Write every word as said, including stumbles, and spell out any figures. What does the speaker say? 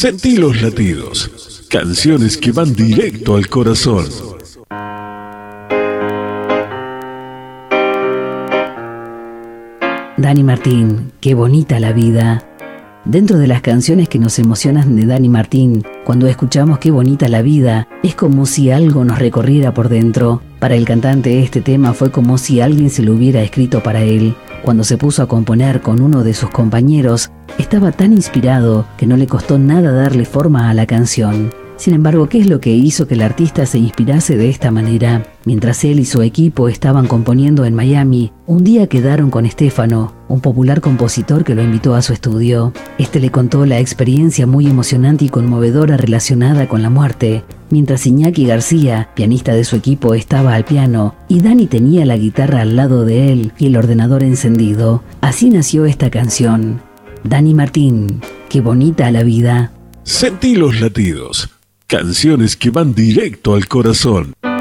Sentí los latidos, canciones que van directo al corazón. Dani Martín, qué bonita la vida. Dentro de las canciones que nos emocionan de Dani Martín, cuando escuchamos Qué bonita la vida, es como si algo nos recorriera por dentro. Para el cantante este tema fue como si alguien se lo hubiera escrito para él. Cuando se puso a componer con uno de sus compañeros, estaba tan inspirado que no le costó nada darle forma a la canción. Sin embargo, ¿qué es lo que hizo que el artista se inspirase de esta manera? Mientras él y su equipo estaban componiendo en Miami, un día quedaron con Estefano, un popular compositor que lo invitó a su estudio. Este le contó la experiencia muy emocionante y conmovedora relacionada con la muerte, mientras Iñaki García, pianista de su equipo, estaba al piano y Dani tenía la guitarra al lado de él y el ordenador encendido. Así nació esta canción. Dani Martín, qué bonita la vida. Sentí los latidos, canciones que van directo al corazón.